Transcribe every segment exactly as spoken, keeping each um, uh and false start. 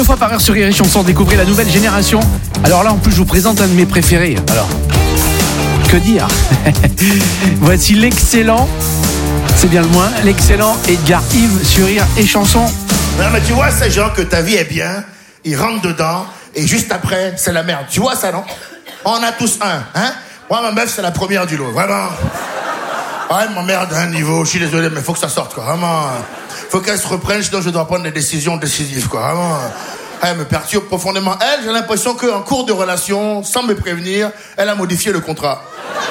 Deux fois par heure sur Rire et Chanson, découvrez la nouvelle génération. Alors là, en plus, je vous présente un de mes préférés. Alors, que dire? Voici l'excellent, c'est bien le moins, l'excellent Edgar Yves sur Rire et Chanson. Non, mais tu vois, ces gens que ta vie est bien, ils rentrent dedans, et juste après, c'est la merde. Tu vois ça, non? On en a tous un, hein? Moi, ma meuf, c'est la première du lot, vraiment. Ah, elle m'emmerde à un niveau, je suis désolé, mais faut que ça sorte, quoi, vraiment. Faut qu'elle se reprenne, sinon je dois prendre des décisions décisives, quoi, vraiment. Elle me perturbe profondément. Elle, j'ai l'impression qu'en cours de relation, sans me prévenir, elle a modifié le contrat.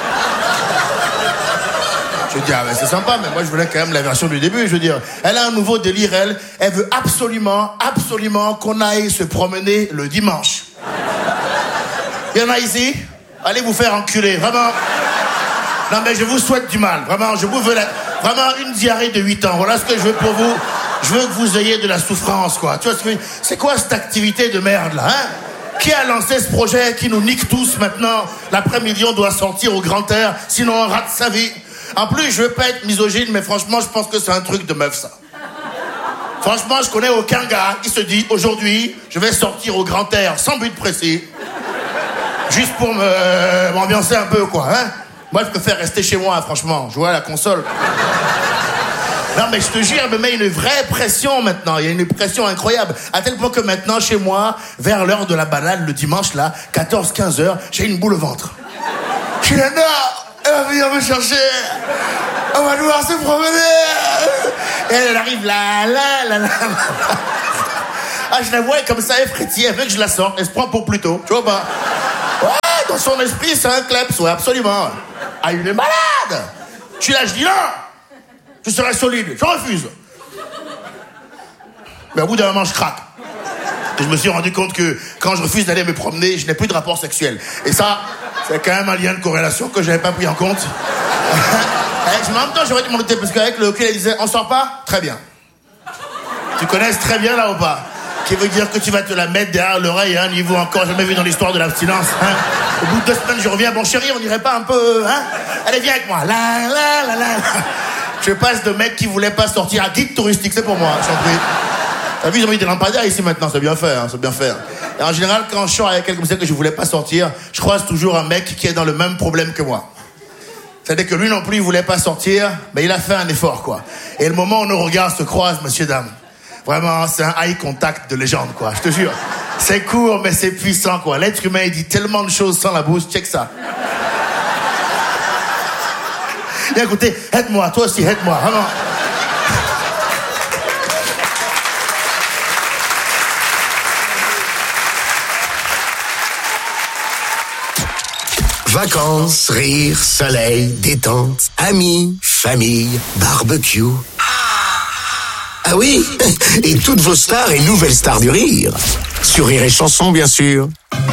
Je dis, ah, ben, c'est sympa, mais moi, je voulais quand même la version du début, je veux dire. Elle a un nouveau délire, elle. Elle veut absolument, absolument qu'on aille se promener le dimanche. Il y en a ici? Allez vous faire enculer, vraiment. Non, mais je vous souhaite du mal, vraiment. Je vous veux la... vraiment une diarrhée de huit ans. Voilà ce que je veux pour vous. Je veux que vous ayez de la souffrance, quoi. Tu vois ce que... C'est quoi cette activité de merde, là, hein? Qui a lancé ce projet qui nous nique tous maintenant? L'après-midi, on doit sortir au grand air, sinon on rate sa vie. En plus, je veux pas être misogyne, mais franchement, je pense que c'est un truc de meuf, ça. Franchement, je connais aucun gars qui se dit, aujourd'hui, je vais sortir au grand air, sans but précis. Juste pour me, m'ambiancer un peu, quoi, hein. Moi, je préfère rester chez moi, franchement. Jouer à la console. Non, mais je te jure, elle me met une vraie pression maintenant. Il y a une pression incroyable. À tel point que maintenant, chez moi, vers l'heure de la balade, le dimanche, là, quatorze à quinze heures, j'ai une boule au ventre. Je suis là, non, elle va venir me chercher. On va devoir se promener. Et elle arrive là, là, là, là. Ah, je la vois comme ça, elle frétille. Elle veut que je la sorte. Elle se prend pour plus tôt. Tu vois pas? Ouais, dans son esprit, c'est un kleps. Ouais, absolument. Ah, il est malade. Je suis là, je dis non. Je serai solide. Je refuse. Mais au bout d'un moment, je craque. Et je me suis rendu compte que quand je refuse d'aller me promener, je n'ai plus de rapport sexuel. Et ça, c'est quand même un lien de corrélation que je n'avais pas pris en compte. En même temps, j'aurais dû m'en douter, parce qu'avec le lequel elle disait, on sort pas? Très bien. Tu connais très bien là ou pas? Qui veut dire que tu vas te la mettre derrière l'oreille à un niveau encore jamais vu dans l'histoire de l'abstinence, hein? Au bout de deux semaines, je reviens. Bon, chérie, on irait pas un peu, hein? Allez, viens avec moi. La, la, la, la. Je passe de mec qui voulait pas sortir à guide touristique, c'est pour moi, j'en prie. T'as vu, ils ont mis des lampadaires ici maintenant, c'est bien fait, hein, c'est bien fait. Et en général, quand je sors avec quelqu'un comme ça que je voulais pas sortir, je croise toujours un mec qui est dans le même problème que moi. C'est-à-dire que lui non plus, il voulait pas sortir, mais il a fait un effort, quoi. Et le moment où nos regards se croisent, messieurs, dames, vraiment, c'est un eye contact de légende, quoi, je te jure. C'est court, mais c'est puissant, quoi. L'être humain, il dit tellement de choses sans la bouche, check ça. Bien, écoutez, aide-moi, toi aussi, aide-moi, vraiment. Vacances, rire, soleil, détente, amis, famille, barbecue. Ah oui, et toutes vos stars et nouvelles stars du rire. Sur Rire et Chanson, bien sûr.